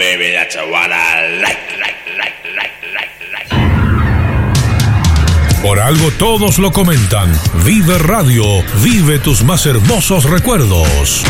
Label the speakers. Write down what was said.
Speaker 1: baby, that's what I like.
Speaker 2: Por algo todos lo comentan. Vive Radio, vive tus más hermosos recuerdos.